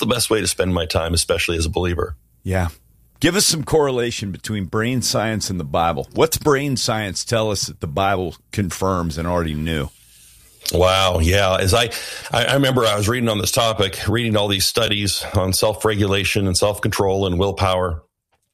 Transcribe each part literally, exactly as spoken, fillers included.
the best way to spend my time, especially as a believer. Yeah. Give us some correlation between brain science and the Bible. What's brain science tell us that the Bible confirms and already knew? Wow. Yeah. As I, I remember I was reading on this topic, reading all these studies on self-regulation and self-control and willpower.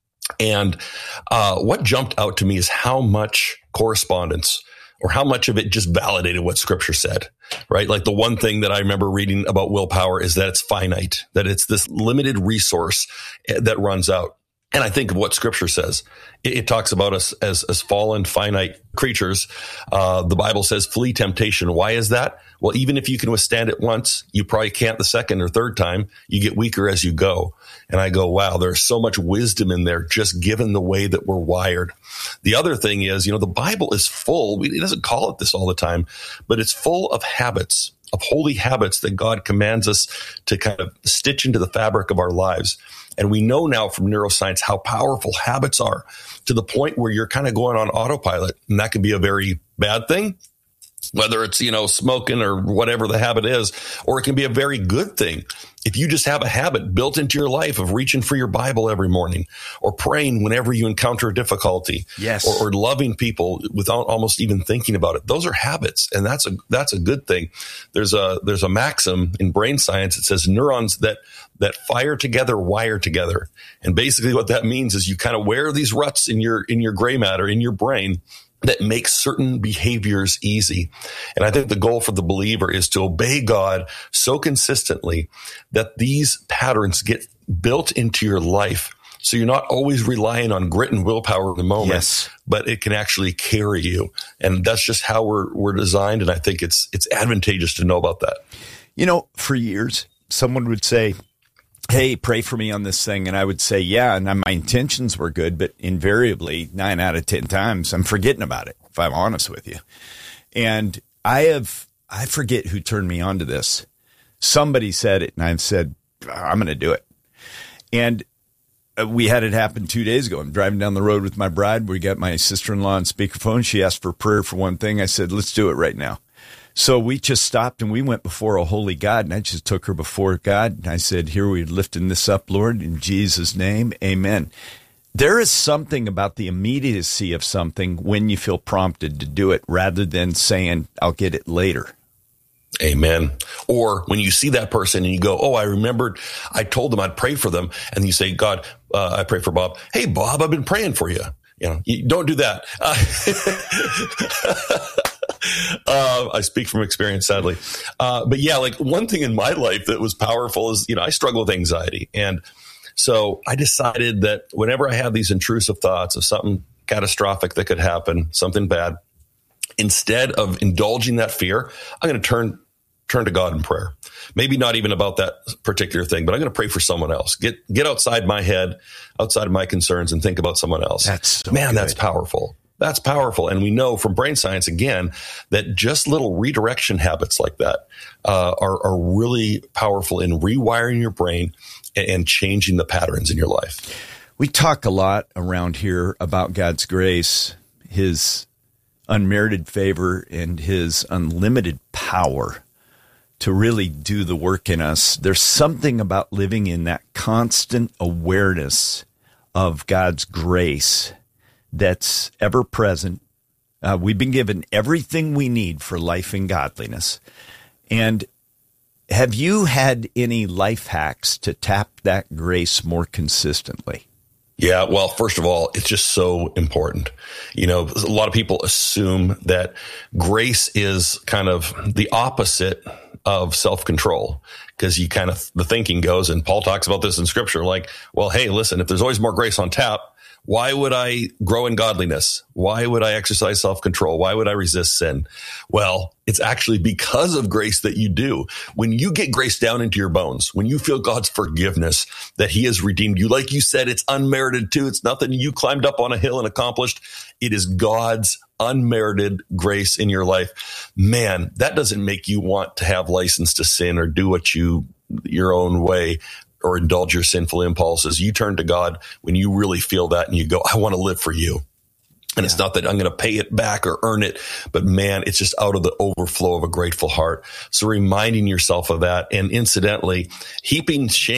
And uh, what jumped out to me is how much correspondence or how much of it just validated what Scripture said, right? Like the one thing that I remember reading about willpower is that it's finite, that it's this limited resource that runs out. And I think of what Scripture says. It, it talks about us as, as fallen, finite creatures. Uh, the Bible says, flee temptation. Why is that? Well, even if you can withstand it once, you probably can't the second or third time. You get weaker as you go. And I go, wow, there's so much wisdom in there, just given the way that we're wired. The other thing is, you know, the Bible is full. It doesn't call it this all the time, but it's full of habits, of holy habits that God commands us to kind of stitch into the fabric of our lives. And we know now from neuroscience how powerful habits are, to the point where you're kind of going on autopilot. And that can be a very bad thing, whether it's, you know, smoking or whatever the habit is, or it can be a very good thing. If you just have a habit built into your life of reaching for your Bible every morning, or praying whenever you encounter difficulty, yes, or, or loving people without almost even thinking about it, those are habits, and that's a that's a good thing. There's a there's a maxim in brain science. It says neurons that that fire together wire together, and basically what that means is you kind of wear these ruts in your in your gray matter in your brain that makes certain behaviors easy. And I think the goal for the believer is to obey God so consistently that these patterns get built into your life. So you're not always relying on grit and willpower in the moment, yes, but it can actually carry you. And that's just how we're we're designed. And I think it's it's advantageous to know about that. You know, for years, someone would say, hey, pray for me on this thing. And I would say, yeah. And my intentions were good, but invariably nine out of ten times I'm forgetting about it, if I'm honest with you. And I have, I forget who turned me on to this. Somebody said it and I've said, I'm going to do it. And we had it happen two days ago. I'm driving down the road with my bride. We got my sister-in-law on speakerphone. She asked for prayer for one thing. I said, let's do it right now. So we just stopped and we went before a holy God, and I just took her before God. And I said, here we're lifting this up, Lord, in Jesus' name, amen. There is something about the immediacy of something when you feel prompted to do it, rather than saying, I'll get it later. Amen. Or when you see that person and you go, oh, I remembered I told them I'd pray for them. And you say, God, uh, I pray for Bob. Hey, Bob, I've been praying for you. You know, you don't do that. Uh, Uh, I speak from experience, sadly. Uh, but yeah, like one thing in my life that was powerful is, you know, I struggle with anxiety. And so I decided that whenever I have these intrusive thoughts of something catastrophic that could happen, something bad, instead of indulging that fear, I'm going to turn turn to God in prayer. Maybe not even about that particular thing, but I'm going to pray for someone else. Get get outside my head, outside of my concerns, and think about someone else. That's so Man, good. That's powerful. That's powerful. And we know from brain science, again, that just little redirection habits like that uh, are, are really powerful in rewiring your brain and, and changing the patterns in your life. We talk a lot around here about God's grace, his unmerited favor, and his unlimited power to really do the work in us. There's something about living in that constant awareness of God's grace that's ever present. Uh, we've been given everything we need for life and godliness. And have you had any life hacks to tap that grace more consistently? Yeah, well, first of all, it's just so important. You know, a lot of people assume that grace is kind of the opposite of self-control, because you kind of, the thinking goes, and Paul talks about this in Scripture, like, well, hey, listen, if there's always more grace on tap, why would I grow in godliness? Why would I exercise self-control? Why would I resist sin? Well, it's actually because of grace that you do. When you get grace down into your bones, when you feel God's forgiveness, that he has redeemed you, like you said, it's unmerited too. It's nothing you climbed up on a hill and accomplished. It is God's unmerited grace in your life. Man, that doesn't make you want to have license to sin or do what you, your own way, or indulge your sinful impulses. You turn to God when you really feel that and you go, I want to live for you. And yeah. It's not that I'm going to pay it back or earn it, but man, it's just out of the overflow of a grateful heart. So reminding yourself of that, and incidentally, heaping shame